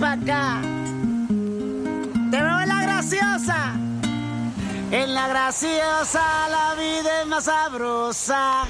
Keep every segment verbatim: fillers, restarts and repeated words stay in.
pa' acá. Te veo en la graciosa. En la graciosa la vida es más sabrosa.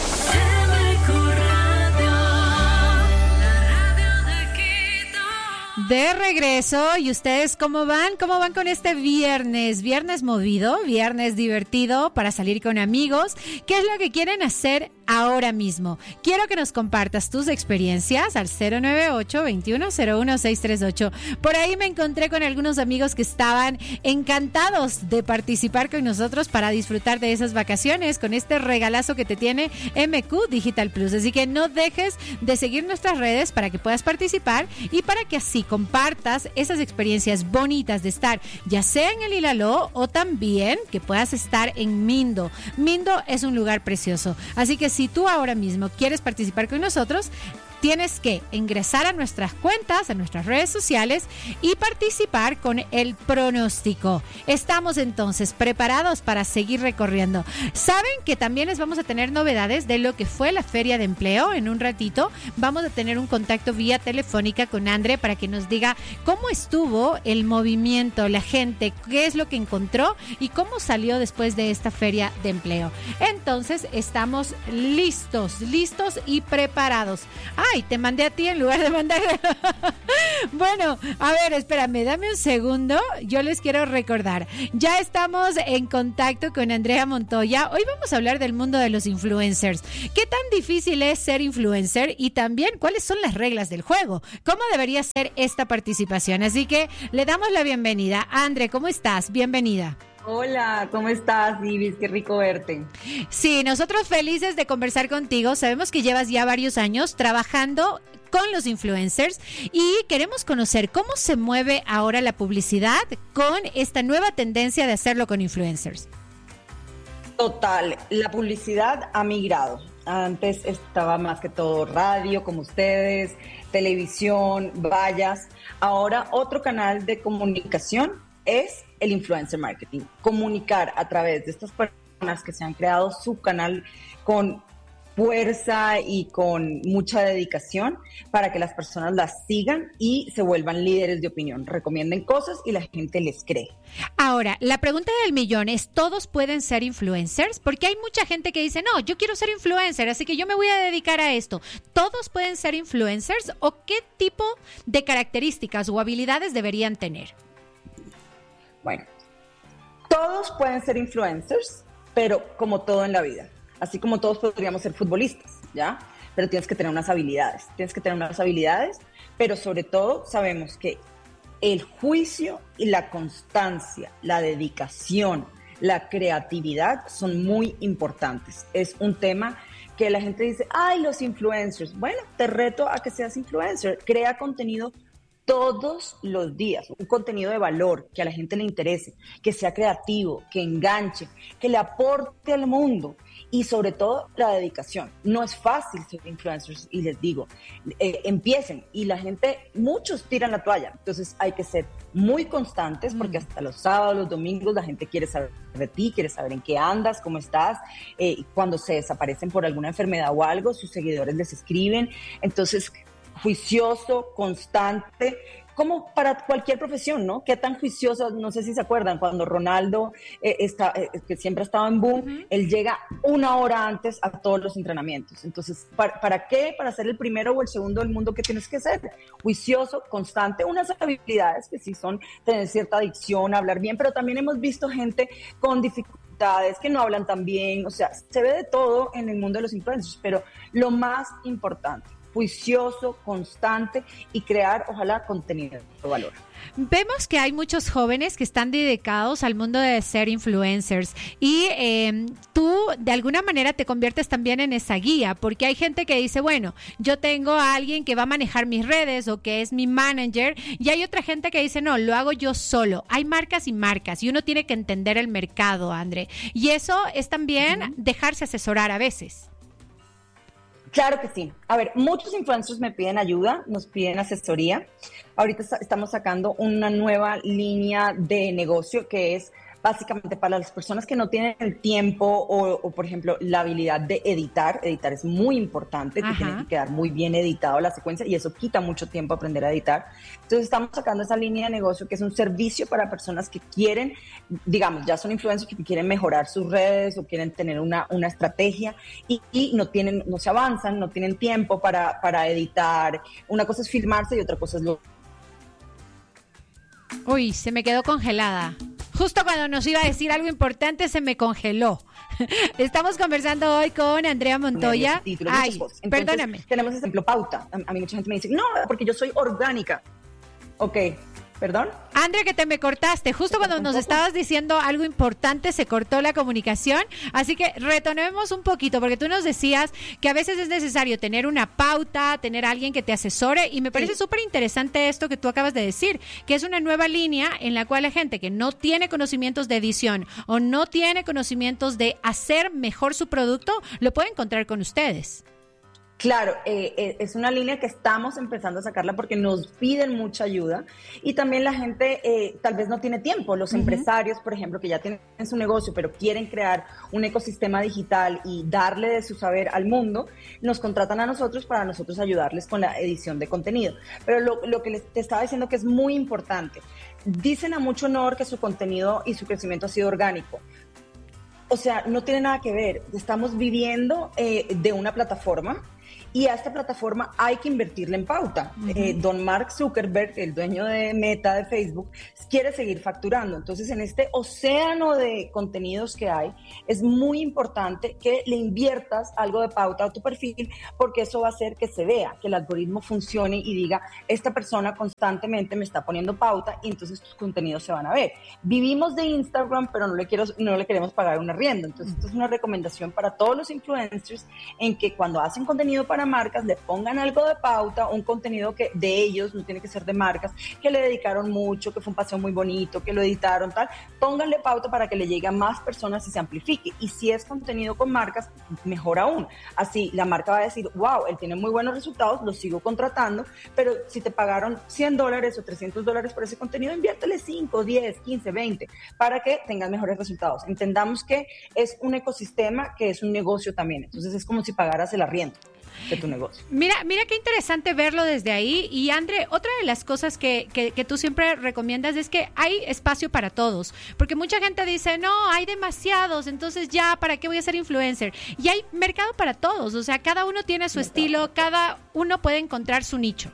De regreso, ¿y ustedes cómo van? ¿Cómo van con este viernes? Viernes movido, viernes divertido para salir con amigos. ¿Qué es lo que quieren hacer ahora mismo? Quiero que nos compartas tus experiencias al cero nueve ocho, veintiuno cero uno, seiscientos treinta y ocho. Por ahí me encontré con algunos amigos que estaban encantados de participar con nosotros para disfrutar de esas vacaciones con este regalazo que te tiene M Q Digital Plus. Así que no dejes de seguir nuestras redes para que puedas participar y para que así compartas esas experiencias bonitas de estar ya sea en el Ilaló o también que puedas estar en Mindo. Mindo es un lugar precioso, así que si tú ahora mismo quieres participar con nosotros, tienes que ingresar a nuestras cuentas, a nuestras redes sociales y participar con el pronóstico. Estamos entonces preparados para seguir recorriendo. Saben que también les vamos a tener novedades de lo que fue la Feria de Empleo. En un ratito vamos a tener un contacto vía telefónica con Andre para que nos diga cómo estuvo el movimiento, la gente, qué es lo que encontró y cómo salió después de esta Feria de Empleo. Entonces estamos listos, listos y preparados. Ay, te mandé a ti en lugar de mandar. Bueno, a ver, espérame, dame un segundo. Yo les quiero recordar. Ya estamos en contacto con Andrea Montoya. Hoy vamos a hablar del mundo de los influencers. ¿Qué tan difícil es ser influencer? Y también, ¿cuáles son las reglas del juego? ¿Cómo debería ser esta participación? Así que le damos la bienvenida. Andre, ¿cómo estás? Bienvenida. Hola, ¿cómo estás, Ibis? Qué rico verte. Sí, nosotros felices de conversar contigo. Sabemos que llevas ya varios años trabajando con los influencers y queremos conocer cómo se mueve ahora la publicidad con esta nueva tendencia de hacerlo con influencers. Total, la publicidad ha migrado. Antes estaba más que todo radio, como ustedes, televisión, vallas. Ahora otro canal de comunicación es el influencer marketing, comunicar a través de estas personas que se han creado su canal con fuerza y con mucha dedicación para que las personas las sigan y se vuelvan líderes de opinión, recomienden cosas y la gente les cree. Ahora, la pregunta del millón es, ¿todos pueden ser influencers? Porque hay mucha gente que dice, no, yo quiero ser influencer, así que yo me voy a dedicar a esto. ¿Todos pueden ser influencers o qué tipo de características o habilidades deberían tener? Bueno, todos pueden ser influencers, pero como todo en la vida, así como todos podríamos ser futbolistas, ¿ya? Pero tienes que tener unas habilidades, tienes que tener unas habilidades, pero sobre todo sabemos que el juicio y la constancia, la dedicación, la creatividad son muy importantes. Es un tema que la gente dice, ay, los influencers. Bueno, te reto a que seas influencer, crea contenido todos los días, un contenido de valor que a la gente le interese, que sea creativo, que enganche, que le aporte al mundo y sobre todo la dedicación. No es fácil ser influencers y les digo, eh, empiecen y la gente, muchos tiran la toalla, entonces hay que ser muy constantes porque hasta los sábados, los domingos la gente quiere saber de ti, quiere saber en qué andas, cómo estás, eh, cuando se desaparecen por alguna enfermedad o algo, sus seguidores les escriben, entonces juicioso, constante, como para cualquier profesión, ¿no? Qué tan juicioso, no sé si se acuerdan, cuando Ronaldo, eh, está, eh, que siempre ha estado en boom, uh-huh. Él llega una hora antes a todos los entrenamientos. Entonces, ¿para, ¿para qué? Para ser el primero o el segundo del mundo, ¿qué tienes que ser? Juicioso, constante, unas habilidades que sí son tener cierta adicción, hablar bien, pero también hemos visto gente con dificultades, que no hablan tan bien, o sea, se ve de todo en el mundo de los influencers, pero lo más importante, juicioso, constante y crear, ojalá, contenido de valor. Vemos que hay muchos jóvenes que están dedicados al mundo de ser influencers y eh, tú de alguna manera te conviertes también en esa guía, porque hay gente que dice, bueno, yo tengo a alguien que va a manejar mis redes o que es mi manager, y hay otra gente que dice, no, lo hago yo solo. Hay marcas y marcas y uno tiene que entender el mercado, Andre, y eso es también uh-huh. dejarse asesorar a veces. Claro que sí. A ver, muchos influencers me piden ayuda, nos piden asesoría. Ahorita estamos sacando una nueva línea de negocio que es básicamente para las personas que no tienen el tiempo o, o por ejemplo, la habilidad de editar. Editar es muy importante, que tiene que quedar muy bien editado la secuencia y eso quita mucho tiempo aprender a editar. Entonces estamos sacando esa línea de negocio que es un servicio para personas que quieren, digamos, ya son influencers que quieren mejorar sus redes o quieren tener una, una estrategia y, y no tienen, no se avanzan, no tienen tiempo para, para editar. Una cosa es filmarse y otra cosa es lo... Uy, se me quedó congelada. Justo cuando nos iba a decir algo importante, se me congeló. Estamos conversando hoy con Andrea Montoya. Ay, Entonces, perdóname. Tenemos ese ejemplo pauta. A, a mí mucha gente me dice, no, porque yo soy orgánica. Ok, ¿perdón? Andrea, que te me cortaste. Justo cuando nos estabas diciendo algo importante, se cortó la comunicación. Así que retomemos un poquito, porque tú nos decías que a veces es necesario tener una pauta, tener a alguien que te asesore. Y me parece súper interesante esto que tú acabas de decir, que es una nueva línea en la cual la gente que no tiene conocimientos de edición o no tiene conocimientos de hacer mejor su producto, lo puede encontrar con ustedes. Claro, eh, eh, es una línea que estamos empezando a sacarla porque nos piden mucha ayuda y también la gente eh, tal vez no tiene tiempo. Los uh-huh. empresarios, por ejemplo, que ya tienen su negocio pero quieren crear un ecosistema digital y darle de su saber al mundo, nos contratan a nosotros para nosotros ayudarles con la edición de contenido. Pero lo, lo que les te estaba diciendo que es muy importante, dicen a mucho honor que su contenido y su crecimiento ha sido orgánico. O sea, no tiene nada que ver. Estamos viviendo eh, de una plataforma y a esta plataforma hay que invertirle en pauta. Uh-huh. Eh, don Mark Zuckerberg, el dueño de Meta, de Facebook, quiere seguir facturando. Entonces, en este océano de contenidos que hay, es muy importante que le inviertas algo de pauta a tu perfil, porque eso va a hacer que se vea, que el algoritmo funcione y diga, esta persona constantemente me está poniendo pauta y entonces tus contenidos se van a ver. Vivimos de Instagram, pero no le, quiero, no le queremos pagar un arriendo. Entonces, esto es una recomendación para todos los influencers en que cuando hacen contenido para marcas le pongan algo de pauta, un contenido que de ellos, no tiene que ser de marcas, que le dedicaron mucho, que fue un paseo muy bonito, que lo editaron, tal, pónganle pauta para que le llegue a más personas y se amplifique. Y si es contenido con marcas, mejor aún. Así la marca va a decir, wow, él tiene muy buenos resultados, lo sigo contratando, pero si te pagaron cien dólares o trescientos dólares por ese contenido, inviértele cinco, diez, quince, veinte para que tengas mejores resultados. Entendamos que es un ecosistema que es un negocio también. Entonces es como si pagaras el arriendo de tu negocio. Mira, mira qué interesante verlo desde ahí. Y Andre, otra de las cosas que, que, que tú siempre recomiendas es que hay espacio para todos, porque mucha gente dice, no, hay demasiados, entonces ya, ¿para qué voy a ser influencer? Y hay mercado para todos, o sea, cada uno tiene su mercado. Estilo, cada uno puede encontrar su nicho.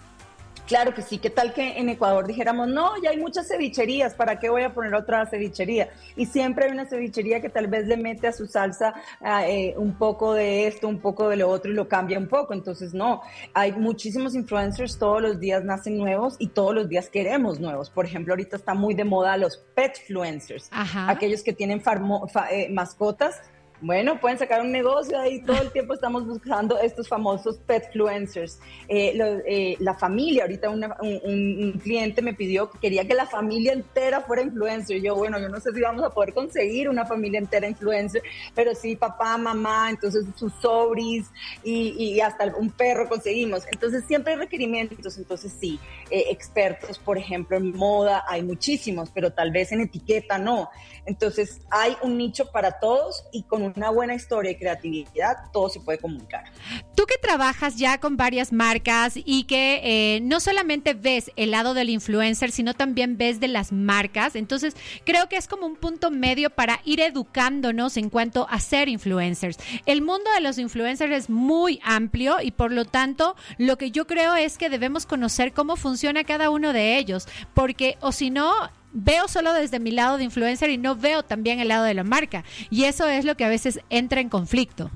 Claro que sí, ¿qué tal que en Ecuador dijéramos, no, ya hay muchas cevicherías, ¿para qué voy a poner otra cevichería? Y siempre hay una cevichería que tal vez le mete a su salsa eh, un poco de esto, un poco de lo otro y lo cambia un poco. Entonces, no, hay muchísimos influencers, todos los días nacen nuevos y todos los días queremos nuevos. Por ejemplo, ahorita está muy de moda los petfluencers, Ajá. aquellos que tienen farmo, fa, eh, mascotas. Bueno, pueden sacar un negocio ahí, todo el tiempo estamos buscando estos famosos petfluencers. Eh, lo, eh, la familia, ahorita una, un, un cliente me pidió que quería que la familia entera fuera influencer. Y yo, bueno, yo no sé si vamos a poder conseguir una familia entera influencer, pero sí papá, mamá, entonces sus sobris y, y hasta un perro conseguimos. Entonces siempre hay requerimientos, entonces sí, eh, expertos, por ejemplo, en moda hay muchísimos, pero tal vez en etiqueta no. Entonces hay un nicho para todos y con una buena historia y creatividad, todo se puede comunicar. Tú que trabajas ya con varias marcas y que eh, no solamente ves el lado del influencer, sino también ves de las marcas, entonces creo que es como un punto medio para ir educándonos en cuanto a ser influencers. El mundo de los influencers es muy amplio y por lo tanto lo que yo creo es que debemos conocer cómo funciona cada uno de ellos, porque o si no, veo solo desde mi lado de influencer y no veo también el lado de la marca. Y eso es lo que a veces entra en conflicto.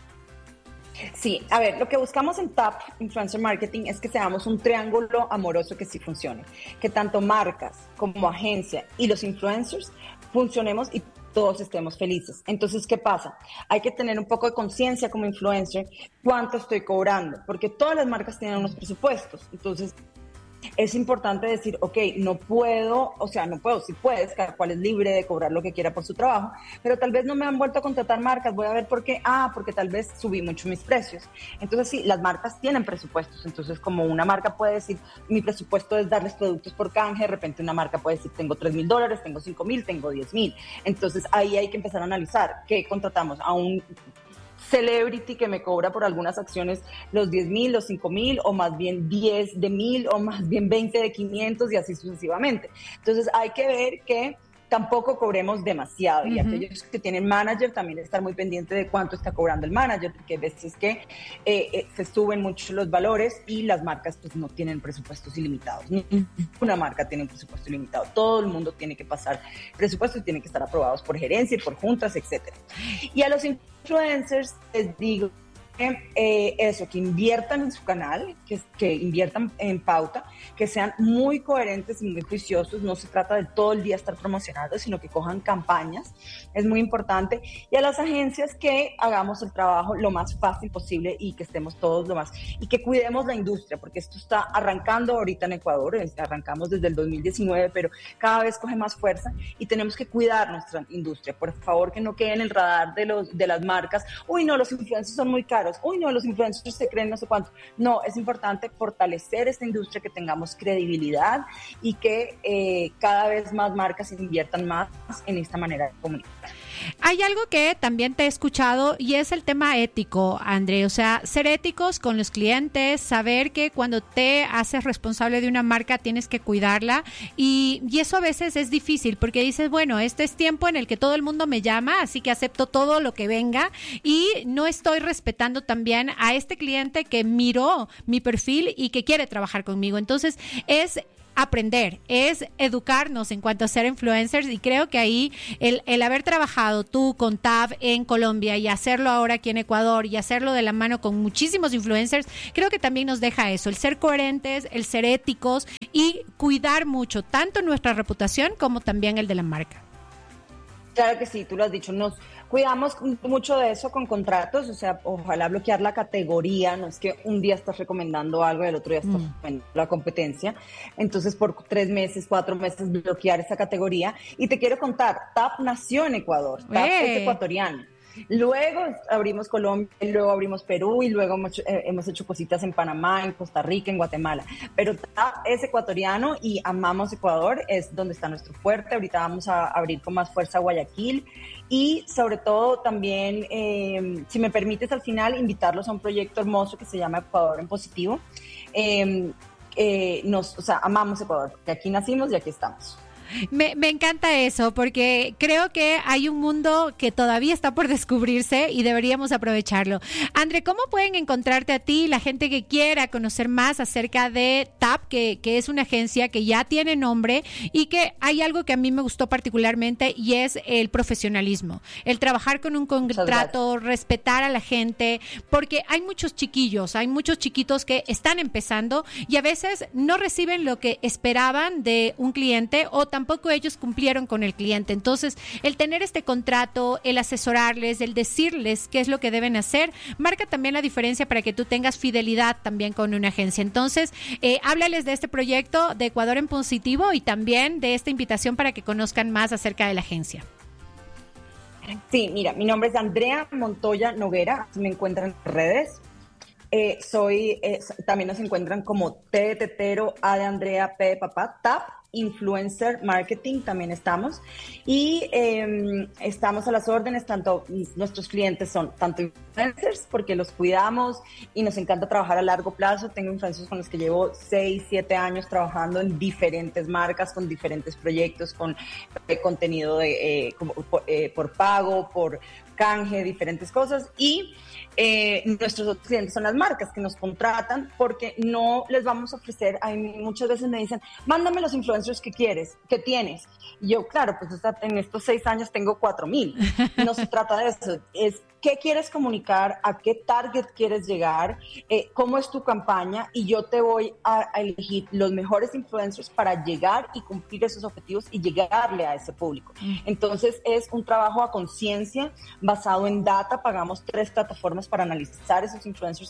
Sí, a ver, lo que buscamos en Tap Influencer Marketing es que seamos un triángulo amoroso que sí funcione. Que tanto marcas como agencia y los influencers funcionemos y todos estemos felices. Entonces, ¿qué pasa? Hay que tener un poco de conciencia como influencer, cuánto estoy cobrando, porque todas las marcas tienen unos presupuestos. Entonces, es importante decir, ok, no puedo, o sea, no puedo, si puedes, cada cual es libre de cobrar lo que quiera por su trabajo, pero tal vez no me han vuelto a contratar marcas, voy a ver por qué, ah, porque tal vez subí mucho mis precios. Entonces sí, las marcas tienen presupuestos, entonces como una marca puede decir, mi presupuesto es darles productos por canje, de repente una marca puede decir, tengo tres mil dólares, tengo cinco mil, tengo diez mil. Entonces ahí hay que empezar a analizar qué contratamos a un celebrity que me cobra por algunas acciones los diez mil, los cinco mil, o más bien diez de mil, o más bien veinte de quinientos, y así sucesivamente. Entonces hay que ver que tampoco cobremos demasiado, uh-huh. y aquellos que tienen manager también estar muy pendiente de cuánto está cobrando el manager, porque a veces que eh, eh, se suben mucho los valores y las marcas pues no tienen presupuestos ilimitados. Ninguna marca tiene un presupuesto ilimitado, todo el mundo tiene que pasar presupuestos y tienen que estar aprobados por gerencia y por juntas, etcétera. Y a los influencers les digo Eh, eso, que inviertan en su canal, que, que inviertan en pauta, que sean muy coherentes y muy juiciosos. No se trata de todo el día estar promocionando, sino que cojan campañas, es muy importante. Y a las agencias que hagamos el trabajo lo más fácil posible y que estemos todos lo más, y que cuidemos la industria, porque esto está arrancando ahorita en Ecuador, arrancamos desde el dos mil diecinueve, pero cada vez coge más fuerza y tenemos que cuidar nuestra industria. Por favor, que no quede en el radar de, los, de las marcas, uy no, los influencers son muy caros, uy no, los influencers se creen no sé cuánto. No, es importante fortalecer esta industria, que tengamos credibilidad y que eh, cada vez más marcas inviertan más en esta manera de comunicar. Hay algo que también te he escuchado y es el tema ético, André, o sea, ser éticos con los clientes, saber que cuando te haces responsable de una marca tienes que cuidarla, y, y eso a veces es difícil porque dices, bueno, este es tiempo en el que todo el mundo me llama, así que acepto todo lo que venga y no estoy respetando también a este cliente que miró mi perfil y que quiere trabajar conmigo. Entonces es aprender, es educarnos en cuanto a ser influencers, y creo que ahí el, el haber trabajado tú con T A B en Colombia y hacerlo ahora aquí en Ecuador y hacerlo de la mano con muchísimos influencers, creo que también nos deja eso, el ser coherentes, el ser éticos y cuidar mucho tanto nuestra reputación como también el de la marca. Claro que sí, tú lo has dicho, nos cuidamos mucho de eso con contratos, o sea, ojalá bloquear la categoría, no es que un día estás recomendando algo y el otro día estás mm. recomendando la competencia, entonces por tres meses, cuatro meses bloquear esa categoría. Y te quiero contar, T A B nació en Ecuador, T A B es ecuatoriano. Luego abrimos Colombia, luego abrimos Perú y luego hemos, eh, hemos hecho cositas en Panamá, en Costa Rica, en Guatemala. Pero T A B es ecuatoriano y amamos Ecuador, es donde está nuestro fuerte. Ahorita vamos a abrir con más fuerza Guayaquil y sobre todo también, eh, si me permites al final, invitarlos a un proyecto hermoso que se llama Ecuador en Positivo. Eh, eh, nos, o sea, amamos Ecuador, porque aquí nacimos y aquí estamos. Me, me encanta eso, porque creo que hay un mundo que todavía está por descubrirse y deberíamos aprovecharlo. André, ¿cómo pueden encontrarte a ti la gente que quiera conocer más acerca de T A B, que, que es una agencia que ya tiene nombre y que hay algo que a mí me gustó particularmente y es el profesionalismo, el trabajar con un contrato, respetar a la gente, porque hay muchos chiquillos, hay muchos chiquitos que están empezando y a veces no reciben lo que esperaban de un cliente o tampoco ellos cumplieron con el cliente. Entonces, el tener este contrato, el asesorarles, el decirles qué es lo que deben hacer, marca también la diferencia para que tú tengas fidelidad también con una agencia. Entonces, eh, háblales de este proyecto de Ecuador en Positivo y también de esta invitación para que conozcan más acerca de la agencia. Sí, mira, mi nombre es Andrea Montoya Noguera, me encuentran en redes. Eh, soy, eh, también nos encuentran como T de Tetero, A de Andrea, P de Papá, T A B, Influencer Marketing, también estamos. Y eh, estamos a las órdenes, tanto nuestros clientes son tanto influencers, porque los cuidamos y nos encanta trabajar a largo plazo. Tengo influencers con los que llevo seis, siete años trabajando en diferentes marcas, con diferentes proyectos, con eh, contenido de, eh, como, por, eh, por pago, por canje, diferentes cosas. Y eh, nuestros otros clientes son las marcas que nos contratan, porque no les vamos a ofrecer, hay, muchas veces me dicen, mándame los influencers influencers que quieres, que tienes? Y yo, claro, pues en estos seis años tengo cuatro mil. No se trata de eso, es qué quieres comunicar, a qué target quieres llegar, eh, cómo es tu campaña, y yo te voy a, a elegir los mejores influencers para llegar y cumplir esos objetivos y llegarle a ese público. Entonces es un trabajo a conciencia basado en data. Pagamos tres plataformas para analizar esos influencers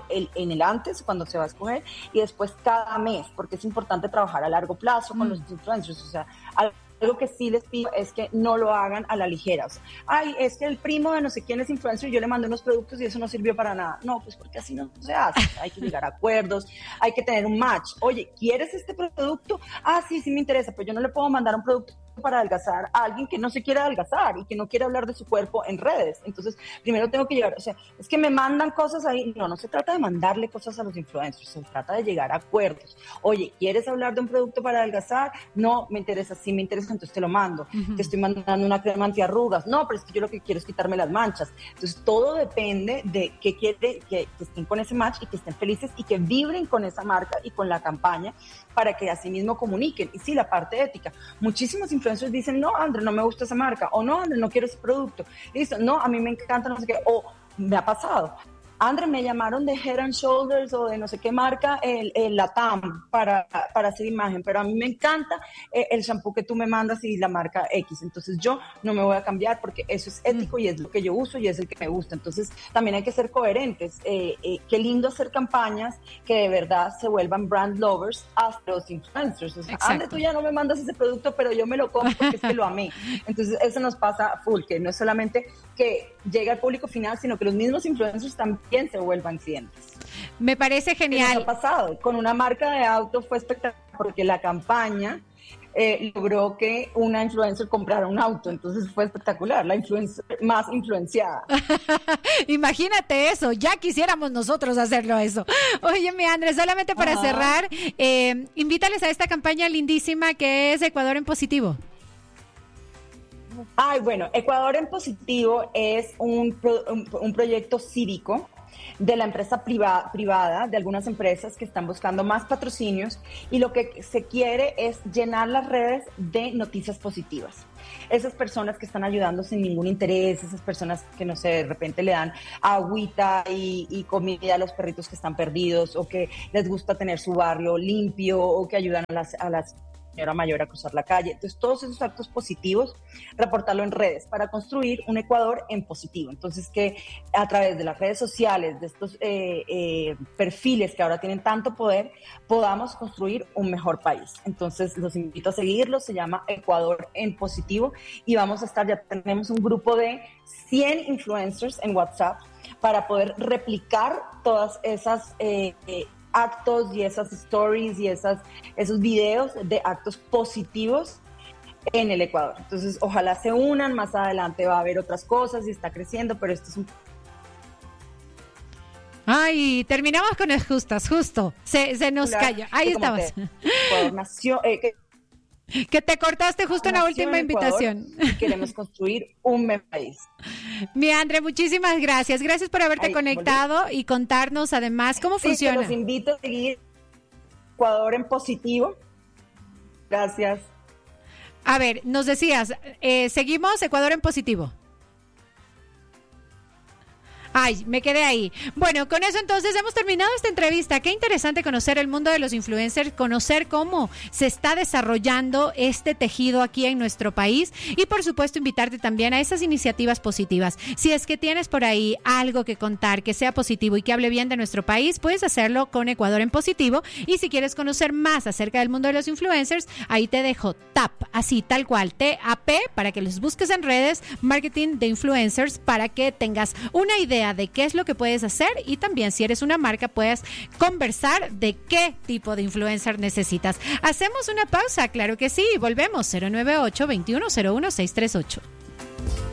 en el antes, cuando se va a escoger, y después cada mes, porque es importante trabajar a largo plazo con mm. los influencers. O sea, algo que sí les pido es que no lo hagan a la ligera. O sea, ay, es que el primo de no sé quién es influencer y yo le mandé unos productos y eso no sirvió para nada. No, pues porque así no se hace. Hay que llegar a acuerdos, hay que tener un match. Oye, ¿quieres este producto? Ah, sí, sí me interesa, pero yo no le puedo mandar un producto para adelgazar a alguien que no se quiere adelgazar y que no quiere hablar de su cuerpo en redes. Entonces, primero tengo que llegar, o sea, es que me mandan cosas ahí. No, no se trata de mandarle cosas a los influencers, se trata de llegar a acuerdos. Oye, ¿quieres hablar de un producto para adelgazar? No, me interesa, sí me interesa, entonces te lo mando. Uh-huh. Te estoy mandando una crema antiarrugas. No, pero es que yo lo que quiero es quitarme las manchas. Entonces, todo depende de qué quiere, que, que estén con ese match y que estén felices y que vibren con esa marca y con la campaña para que así mismo comuniquen. Y sí, la parte ética. Muchísimos influencers dicen, no, André, no me gusta esa marca, o no, André, no quiero ese producto. Listo, no, a mí me encanta no sé qué, o me ha pasado. André, me llamaron de Head and Shoulders o de no sé qué marca, el, el Latam, para, para hacer imagen, pero a mí me encanta eh, el shampoo que tú me mandas y la marca X. Entonces yo no me voy a cambiar porque eso es ético y es lo que yo uso y es el que me gusta. Entonces también hay que ser coherentes. Eh, eh, qué lindo hacer campañas que de verdad se vuelvan brand lovers hasta los influencers. O sea, André, tú ya no me mandas ese producto, pero yo me lo compro porque es que lo amé. Entonces eso nos pasa full, que no es solamente que llegue al público final, sino que los mismos influencers también se vuelvan clientes. Me parece genial. ¿Qué nos ha pasado? Con una marca de auto fue espectacular porque la campaña eh, logró que una influencer comprara un auto, entonces fue espectacular, la influencer más influenciada. Imagínate eso, ya quisiéramos nosotros hacerlo eso. Oye, mi Andrés, solamente para Ajá. cerrar, eh, invítales a esta campaña lindísima que es Ecuador en Positivo. Ay, bueno, Ecuador en Positivo es un, pro, un, un proyecto cívico de la empresa privada, privada, de algunas empresas que están buscando más patrocinios, y lo que se quiere es llenar las redes de noticias positivas. Esas personas que están ayudando sin ningún interés, esas personas que, no sé, de repente le dan agüita y, y comida a los perritos que están perdidos, o que les gusta tener su barrio limpio, o que ayudan a las, a las señora mayor a cruzar la calle. Entonces, todos esos actos positivos, reportarlo en redes para construir un Ecuador en positivo. Entonces, que a través de las redes sociales, de estos eh, eh, perfiles que ahora tienen tanto poder, podamos construir un mejor país. Entonces, los invito a seguirlo, se llama Ecuador en Positivo, y vamos a estar, ya tenemos un grupo de cien influencers en WhatsApp para poder replicar todas esas eh, eh, actos y esas stories y esas, esos videos de actos positivos en el Ecuador. Entonces, ojalá se unan, más adelante va a haber otras cosas y está creciendo, pero esto es un... Ay, terminamos con las justas, justo, se, se nos cayó, ahí estabas. Ecuador nació... Eh, que, Que te cortaste justo en la última en invitación. Y queremos construir un mejor país. Mi André, muchísimas gracias. Gracias por haberte Ay, conectado volví. y contarnos además cómo sí, funciona. Los invito a seguir Ecuador en Positivo. Gracias. A ver, nos decías, eh, seguimos Ecuador en Positivo. Ay, me quedé ahí. Bueno, con eso entonces hemos terminado esta entrevista. Qué interesante conocer el mundo de los influencers, conocer cómo se está desarrollando este tejido aquí en nuestro país, y por supuesto invitarte también a esas iniciativas positivas. Si es que tienes por ahí algo que contar que sea positivo y que hable bien de nuestro país, puedes hacerlo con Ecuador en Positivo. Y si quieres conocer más acerca del mundo de los influencers, ahí te dejo T A P, así tal cual, T A P, para que los busques en redes, marketing de influencers, para que tengas una idea de qué es lo que puedes hacer, y también si eres una marca puedes conversar de qué tipo de influencer necesitas. Hacemos una pausa, claro que sí, volvemos. Cero nueve ocho, veintiuno cero uno, seiscientos treinta y ocho.